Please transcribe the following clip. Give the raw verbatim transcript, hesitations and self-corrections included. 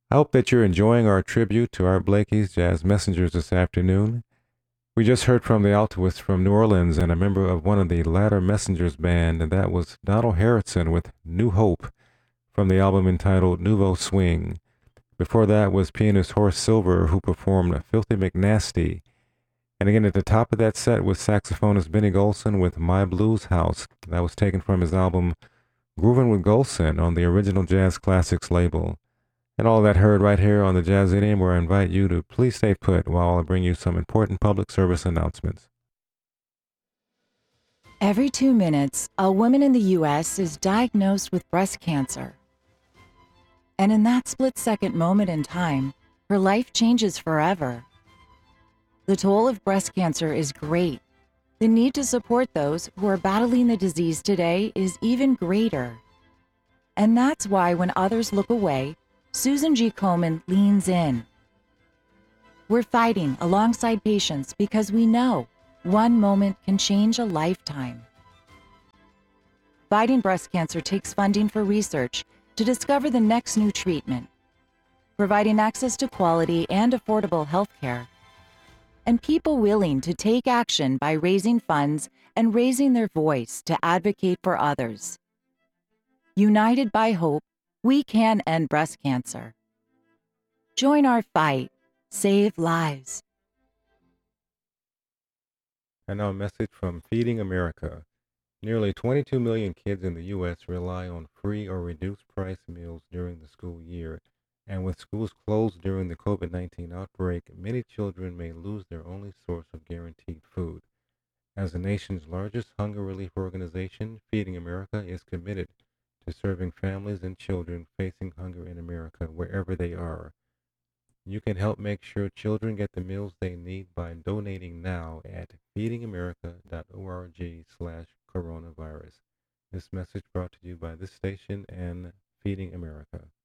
I hope that you're enjoying our tribute to Art Blakey's Jazz Messengers this afternoon. We just heard from the altoist from New Orleans and a member of one of the latter Messengers band, and that was Donald Harrison with New Hope from the album entitled Nouveau Swing. Before that was pianist Horace Silver, who performed Filthy McNasty. And again, at the top of that set was saxophonist Benny Golson with My Blues House. That was taken from his album Groovin' with Golson on the Original Jazz Classics label. And all that heard right here on the Jazz Idiom, where I invite you to please stay put while I bring you some important public service announcements. Every two minutes, a woman in the U S is diagnosed with breast cancer. And in that split-second moment in time, her life changes forever. The toll of breast cancer is great. The need to support those who are battling the disease today is even greater. And that's why when others look away, Susan G. Komen leans in. We're fighting alongside patients because we know one moment can change a lifetime. Fighting breast cancer takes funding for research to discover the next new treatment, providing access to quality and affordable health care, and people willing to take action by raising funds and raising their voice to advocate for others. United by hope, we can end breast cancer. Join our fight. Save lives. And now a message from Feeding America. Nearly twenty-two million kids in the U S rely on free or reduced price meals during the school year. And with schools closed during the COVID nineteen outbreak, many children may lose their only source of guaranteed food. As the nation's largest hunger relief organization, Feeding America is committed to serving families and children facing hunger in America wherever they are. You can help make sure children get the meals they need by donating now at feedingamerica.org slash coronavirus. This message brought to you by this station and Feeding America.